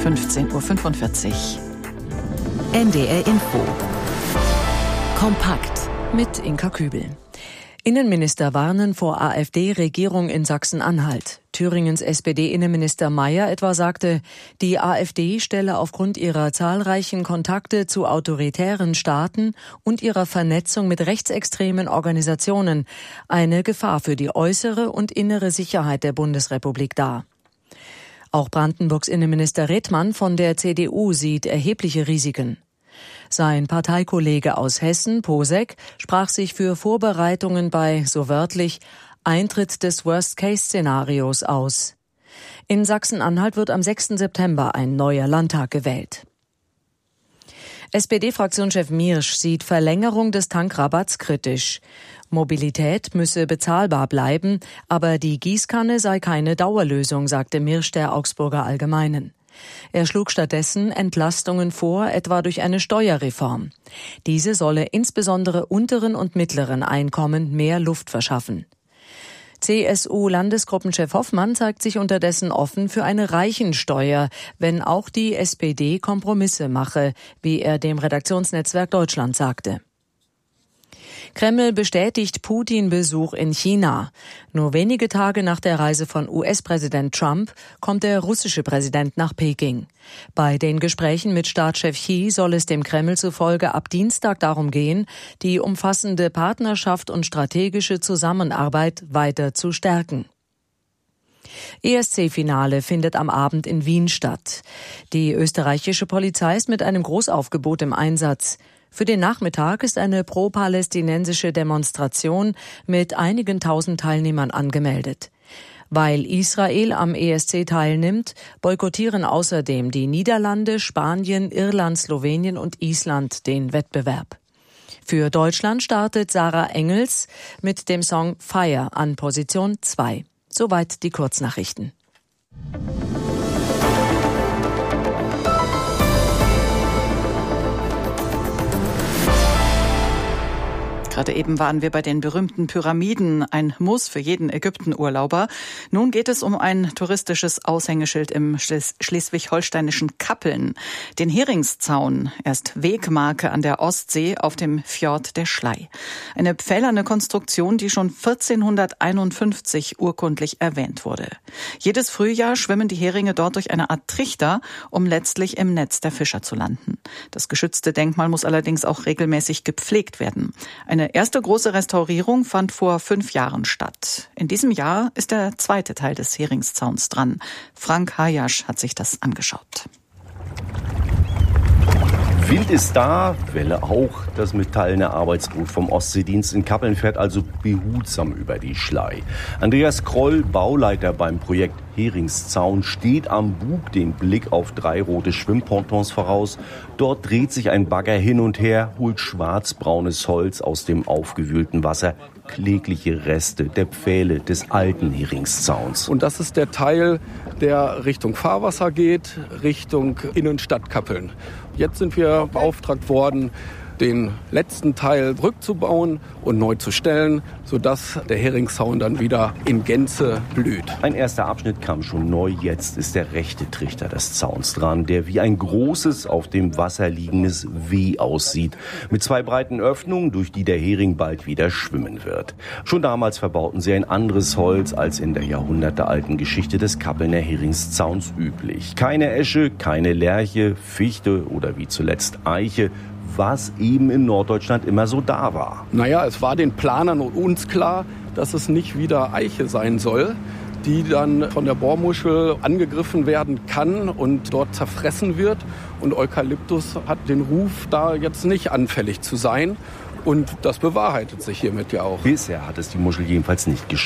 15:45 Uhr. NDR Info. Kompakt. Mit Inka Kübel. Innenminister warnen vor AfD-Regierung in Sachsen-Anhalt. Thüringens SPD-Innenminister Mayer etwa sagte, die AfD stelle aufgrund ihrer zahlreichen Kontakte zu autoritären Staaten und ihrer Vernetzung mit rechtsextremen Organisationen eine Gefahr für die äußere und innere Sicherheit der Bundesrepublik dar. Auch Brandenburgs Innenminister Redmann von der CDU sieht erhebliche Risiken. Sein Parteikollege aus Hessen, Posek, sprach sich für Vorbereitungen bei, so wörtlich, Eintritt des Worst-Case-Szenarios aus. In Sachsen-Anhalt wird am 6. September ein neuer Landtag gewählt. SPD-Fraktionschef Miersch sieht Verlängerung des Tankrabatts kritisch. Mobilität müsse bezahlbar bleiben, aber die Gießkanne sei keine Dauerlösung, sagte Miersch der Augsburger Allgemeinen. Er schlug stattdessen Entlastungen vor, etwa durch eine Steuerreform. Diese solle insbesondere unteren und mittleren Einkommen mehr Luft verschaffen. CSU-Landesgruppenchef Hoffmann zeigt sich unterdessen offen für eine Reichensteuer, wenn auch die SPD Kompromisse mache, wie er dem Redaktionsnetzwerk Deutschland sagte. Kreml bestätigt Putin-Besuch in China. Nur wenige Tage nach der Reise von US-Präsident Trump kommt der russische Präsident nach Peking. Bei den Gesprächen mit Staatschef Xi soll es dem Kreml zufolge ab Dienstag darum gehen, die umfassende Partnerschaft und strategische Zusammenarbeit weiter zu stärken. ESC-Finale findet am Abend in Wien statt. Die österreichische Polizei ist mit einem Großaufgebot im Einsatz. Für den Nachmittag ist eine pro-palästinensische Demonstration mit einigen tausend Teilnehmern angemeldet. Weil Israel am ESC teilnimmt, boykottieren außerdem die Niederlande, Spanien, Irland, Slowenien und Island den Wettbewerb. Für Deutschland startet Sarah Engels mit dem Song Fire an Position 2. Soweit die Kurznachrichten. Gerade eben waren wir bei den berühmten Pyramiden, ein Muss für jeden Ägyptenurlauber. Nun geht es um ein touristisches Aushängeschild im schleswig-holsteinischen Kappeln. Den Heringszaun, erst Wegmarke an der Ostsee auf dem Fjord der Schlei. Eine pfählerne Konstruktion, die schon 1451 urkundlich erwähnt wurde. Jedes Frühjahr schwimmen die Heringe dort durch eine Art Trichter, um letztlich im Netz der Fischer zu landen. Das geschützte Denkmal muss allerdings auch regelmäßig gepflegt werden. Eine erste große Restaurierung fand vor 5 Jahren statt. In diesem Jahr ist der zweite Teil des Heringszauns dran. Frank Hayasch hat sich das angeschaut. Wind ist da, Welle auch. Das metallene Arbeitsboot vom Ostseedienst in Kappeln fährt also behutsam über die Schlei. Andreas Kroll, Bauleiter beim Projekt Heringszaun, steht am Bug, den Blick auf 3 rote Schwimmpontons voraus. Dort dreht sich ein Bagger hin und her, holt schwarzbraunes Holz aus dem aufgewühlten Wasser. Klägliche Reste der Pfähle des alten Heringszauns. Und das ist der Teil, der Richtung Fahrwasser geht, Richtung Innenstadt Kappeln. Jetzt sind wir beauftragt worden, den letzten Teil rückzubauen und neu zu stellen, sodass der Heringszaun dann wieder in Gänze blüht. Ein erster Abschnitt kam schon neu, jetzt ist der rechte Trichter des Zauns dran, der wie ein großes, auf dem Wasser liegendes W aussieht, mit 2 breiten Öffnungen, durch die der Hering bald wieder schwimmen wird. Schon damals verbauten sie ein anderes Holz als in der jahrhundertealten Geschichte des Kappelner Heringszauns üblich. Keine Esche, keine Lärche, Fichte oder wie zuletzt Eiche, was eben in Norddeutschland immer so da war. Naja, es war den Planern und uns klar, dass es nicht wieder Eiche sein soll, die dann von der Bohrmuschel angegriffen werden kann und dort zerfressen wird. Und Eukalyptus hat den Ruf, da jetzt nicht anfällig zu sein. Und das bewahrheitet sich hiermit ja auch. Bisher hat es die Muschel jedenfalls nicht geschafft.